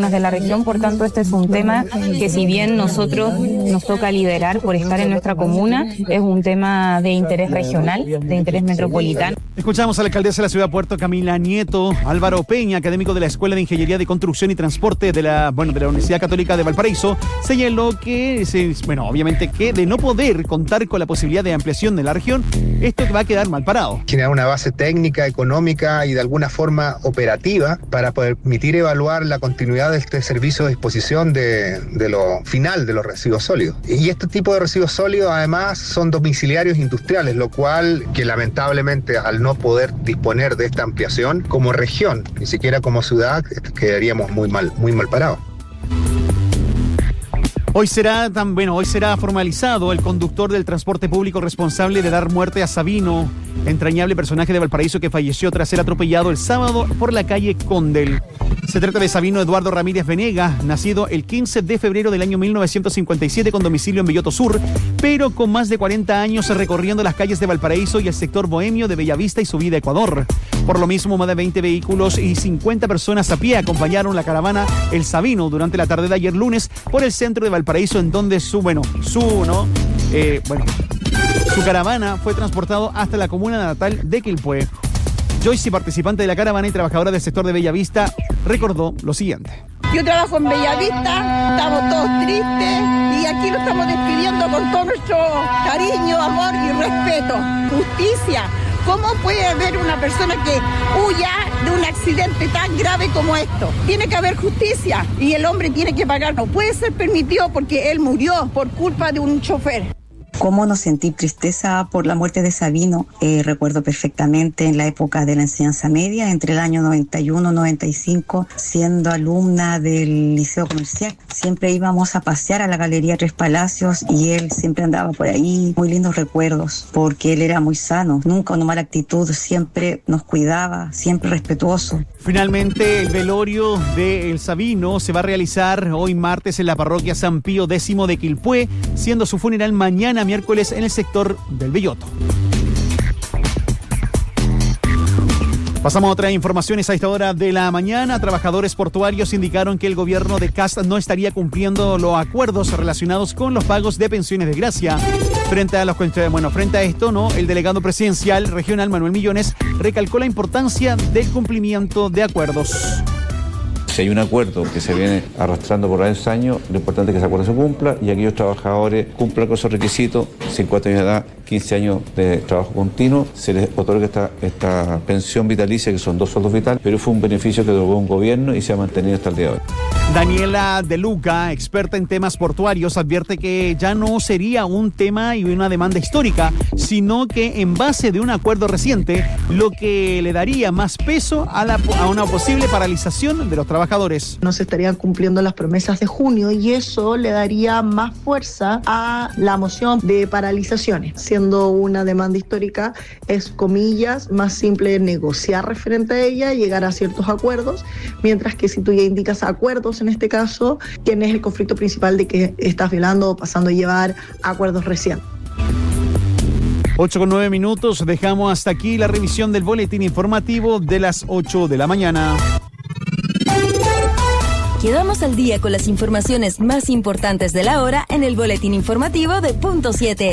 comunas de la región. Por tanto, este es un tema que, si bien nosotros nos toca liderar por estar en nuestra comuna, es un tema de interés regional, de interés metropolitano. Escuchamos a la alcaldesa de la ciudad de Puerto, Camila Nieto. Álvaro Peña, académico de la Escuela de Ingeniería de Construcción y Transporte de la Universidad Católica de Valparaíso, señaló que, obviamente, que de no poder contar con la posibilidad de ampliación de la región, esto va a quedar mal parado. Generar una base técnica, económica y de alguna forma operativa para permitir evaluar la continuidad de este servicio de disposición de lo final de los residuos sólidos. Y este tipo de residuos sólidos además son domiciliarios industriales, lo cual que lamentablemente al no poder disponer de esta ampliación como región, ni siquiera como ciudad, quedaríamos muy mal parados. Hoy será formalizado el conductor del transporte público responsable de dar muerte a Sabino, entrañable personaje de Valparaíso que falleció tras ser atropellado el sábado por la calle Condel. Se trata de Sabino Eduardo Ramírez Venegas, nacido el 15 de febrero del año 1957 con domicilio en Belloto Sur, pero con más de 40 años recorriendo las calles de Valparaíso y el sector bohemio de Bellavista y subida a Ecuador. Por lo mismo, más de 20 vehículos y 50 personas a pie acompañaron la caravana El Sabino durante la tarde de ayer lunes por el centro de Valparaíso, en donde su caravana fue transportado hasta la comuna natal de Quilpué. Joyce, participante de la caravana y trabajadora del sector de Bellavista, recordó lo siguiente. Yo trabajo en Bellavista, estamos todos tristes y aquí lo estamos despidiendo con todo nuestro cariño, amor y respeto. Justicia. ¿Cómo puede haber una persona que huya de un accidente tan grave como esto? Tiene que haber justicia y el hombre tiene que pagar. No puede ser permitido porque él murió por culpa de un chofer. ¿Cómo no sentí tristeza por la muerte de Sabino? Recuerdo perfectamente en la época de la enseñanza media, entre el año 91 y 95, siendo alumna del Liceo Comercial. Siempre íbamos a pasear a la Galería Tres Palacios y él siempre andaba por ahí. Muy lindos recuerdos, porque él era muy sano, nunca una mala actitud, siempre nos cuidaba, siempre respetuoso. Finalmente, el velorio de El Sabino se va a realizar hoy martes en la parroquia San Pío X de Quilpué, siendo su funeral mañana miércoles en el sector del Belloto. Pasamos a otras informaciones a esta hora de la mañana. Trabajadores portuarios indicaron que el gobierno de Kast no estaría cumpliendo los acuerdos relacionados con los pagos de pensiones de gracia. Frente a esto, el delegado presidencial regional Manuel Millones recalcó la importancia del cumplimiento de acuerdos. Si hay un acuerdo que se viene arrastrando por varios años, lo importante es que ese acuerdo se cumpla y aquellos trabajadores cumplan con esos requisitos, 50 años de edad, 15 años de trabajo continuo, se les otorga esta pensión vitalicia, que son 2 sueldos vitales, pero fue un beneficio que otorgó un gobierno y se ha mantenido hasta el día de hoy. Daniela De Luca, experta en temas portuarios, advierte que ya no sería un tema y una demanda histórica, sino que en base de un acuerdo reciente, lo que le daría más peso a una posible paralización de los trabajadores. No se estarían cumpliendo las promesas de junio y eso le daría más fuerza a la moción de paralizaciones. Siendo una demanda histórica, es, comillas, más simple negociar referente a ella, llegar a ciertos acuerdos, mientras que si tú ya indicas acuerdos, en este caso, tienes el conflicto principal de que estás violando o pasando a llevar acuerdos recientes. 8:09, dejamos hasta aquí la revisión del boletín informativo de las 8 de la mañana. Quedamos al día con las informaciones más importantes de la hora en el boletín informativo de Punto 7.